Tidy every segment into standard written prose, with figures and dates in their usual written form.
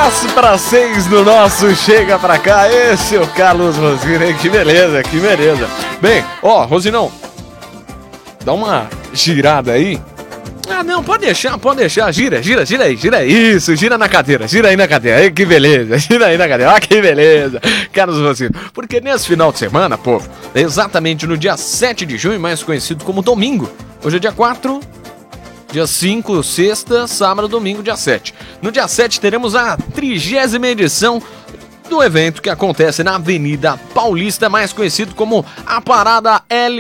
5:10 no nosso Chega Pra Cá. Esse é o Carlos Rosino, hein? Que beleza, que beleza. Bem, ó, Rosinão, dá uma girada aí. Ah, não, pode deixar, gira aí, isso, gira na cadeira, aí, que beleza, gira aí na cadeira, que beleza, Carlos Rosino, porque nesse final de semana, povo, exatamente no dia 7 de junho, mais conhecido como domingo, hoje é dia 4, dia 5, sexta, sábado, domingo, dia 7. No dia 7 teremos a 30ª edição do evento que acontece na Avenida Paulista, mais conhecido como a Parada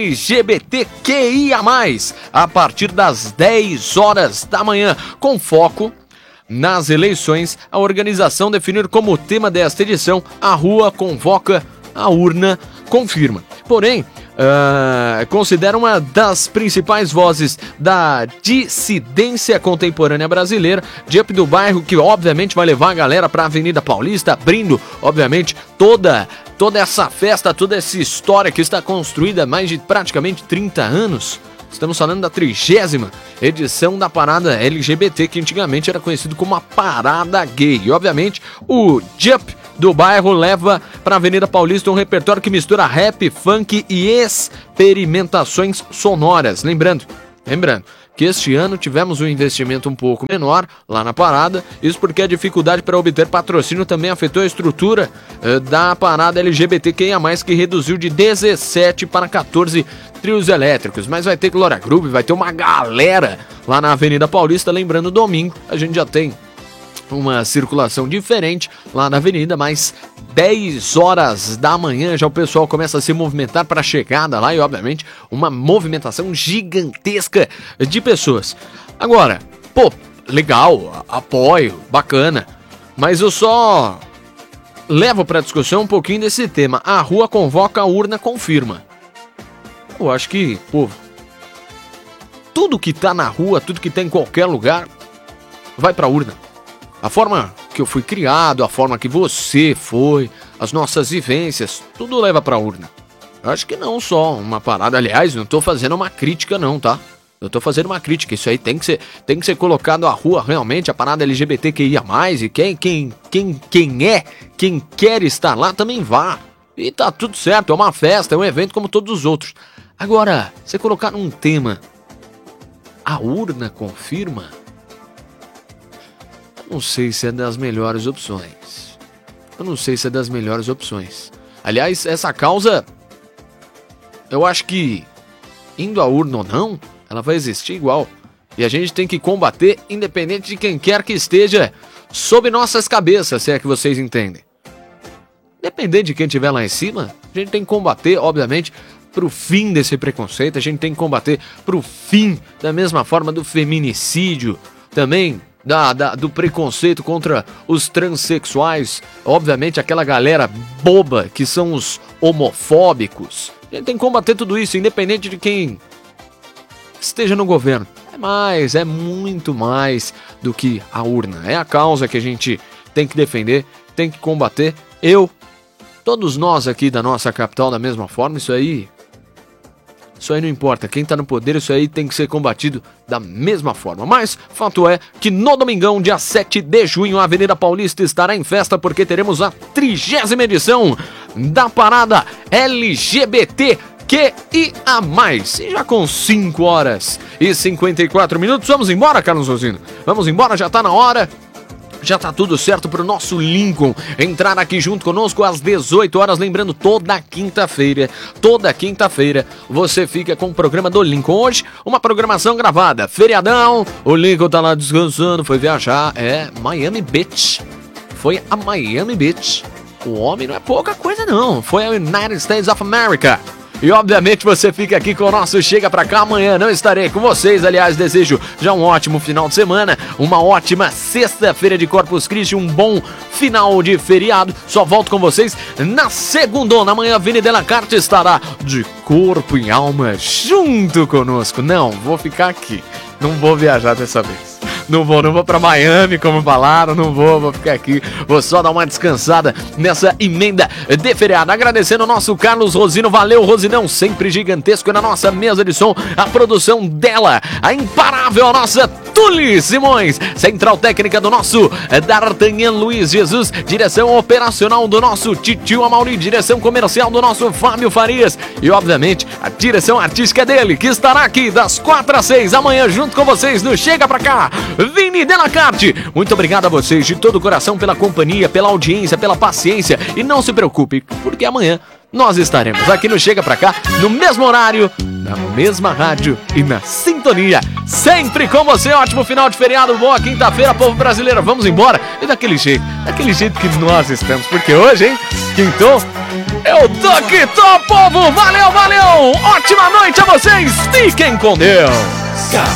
LGBTQIA+, a partir das 10 horas da manhã, com foco nas eleições. A organização definiu como tema desta edição: a rua convoca, a urna confirma. Porém, considera uma das principais vozes da dissidência contemporânea brasileira, Jump do Bairro, que obviamente vai levar a galera para a Avenida Paulista, abrindo, obviamente, toda essa festa, toda essa história que está construída há mais de praticamente 30 anos. Estamos falando da 30ª edição da Parada LGBT, que antigamente era conhecido como a Parada Gay. E, obviamente, o Jump do Bairro leva para a Avenida Paulista um repertório que mistura rap, funk e experimentações sonoras. Lembrando que este ano tivemos um investimento um pouco menor lá na parada, isso porque a dificuldade para obter patrocínio também afetou a estrutura da parada LGBTQIA+, que reduziu de 17 para 14 trios elétricos, mas vai ter Glória Groove, vai ter uma galera lá na Avenida Paulista. Lembrando, domingo a gente já tem uma circulação diferente lá na avenida, mas 10 horas da manhã já o pessoal começa a se movimentar para a chegada lá e, obviamente, uma movimentação gigantesca de pessoas. Agora, pô, legal, apoio, bacana, mas eu só levo para discussão um pouquinho desse tema: a rua convoca, a urna confirma. Eu acho que, pô, tudo que tá na rua, tudo que tá em qualquer lugar, vai pra urna. A forma que eu fui criado, a forma que você foi, as nossas vivências, tudo leva pra urna. Eu acho que não só uma parada. Aliás, não tô fazendo uma crítica não, tá? Eu tô fazendo uma crítica. Isso aí tem que ser colocado à rua realmente, a parada LGBTQIA+, e quem quer estar lá também vá. E tá tudo certo, é uma festa, é um evento como todos os outros. Agora, você colocar um tema, a urna confirma, não sei se é das melhores opções. Aliás, essa causa, eu acho que, indo à urna ou não, ela vai existir igual. E a gente tem que combater, independente de quem quer que esteja sob nossas cabeças, se é que vocês entendem. Independente de quem estiver lá em cima, a gente tem que combater, obviamente, pro fim desse preconceito. A gente tem que combater pro fim, da mesma forma, do feminicídio, também do preconceito contra os transexuais, obviamente aquela galera boba que são os homofóbicos. A gente tem que combater tudo isso, independente de quem esteja no governo. É muito mais do que a urna. É a causa que a gente tem que defender, tem que combater. Todos nós aqui da nossa capital da mesma forma. Isso aí não importa, quem tá no poder, isso aí tem que ser combatido da mesma forma. Mas, fato é que no domingão, dia 7 de junho, a Avenida Paulista estará em festa, porque teremos a 30ª edição da Parada LGBTQIA+. E já com 5:54, vamos embora, Carlos Rosino? Vamos embora, já tá na hora. Já tá tudo certo pro nosso Lincoln entrar aqui junto conosco às 18 horas. Lembrando, toda quinta-feira, você fica com o programa do Lincoln. Hoje, uma programação gravada. Feriadão, o Lincoln tá lá descansando, foi viajar. Miami Beach. Foi a Miami Beach. O homem não é pouca coisa, não. Foi a United States of America. E obviamente você fica aqui com o nosso Chega Pra Cá. Amanhã não estarei com vocês. Aliás, desejo já um ótimo final de semana, uma ótima sexta-feira de Corpus Christi, um bom final de feriado. Só volto com vocês na segundona. Amanhã a Vini Della Carte estará de corpo e alma junto conosco. Não, vou ficar aqui. Não vou viajar dessa vez. Não vou pra Miami, como falaram, vou ficar aqui, vou só dar uma descansada nessa emenda de feriado. Agradecendo o nosso Carlos Rosino, valeu Rosinão, sempre gigantesco na nossa mesa de som, a produção dela, a imparável, a nossa Sully Simões, central técnica do nosso D'Artagnan Luiz Jesus, direção operacional do nosso Titio Amauri, direção comercial do nosso Fábio Farias e, obviamente, a direção artística dele, que estará aqui das 4 às 6 amanhã junto com vocês no Chega Pra Cá, Vini Delacarte. Muito obrigado a vocês de todo o coração pela companhia, pela audiência, pela paciência, e não se preocupe, porque amanhã nós estaremos aqui no Chega Pra Cá, no mesmo horário, na mesma rádio e na sintonia, sempre com você. Ótimo final de feriado, boa quinta-feira, povo brasileiro. Vamos embora e daquele jeito que nós estamos, porque hoje, hein, quintou, eu tô que tô, povo. Valeu, valeu, ótima noite a vocês, fiquem com Deus.